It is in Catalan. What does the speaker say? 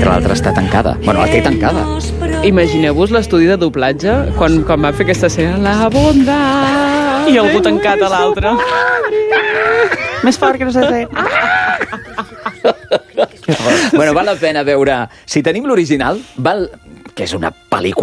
mentre l'altra està tancada. Bueno, la té tancada. Imagineu-vos l'estudi de doblatge quan va fer aquesta escena. La bondat! I algú tancat a l'altre. Més fort que no sé fer. Bueno, val la pena veure... Si tenim l'original, que és una pel·lícula